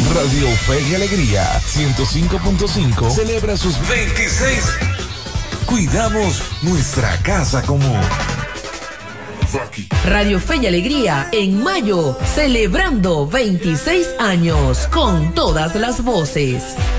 Radio Fe y Alegría 105.5 celebra sus 26. Cuidamos nuestra casa común. Radio Fe y Alegría en mayo, celebrando 26 años con todas las voces.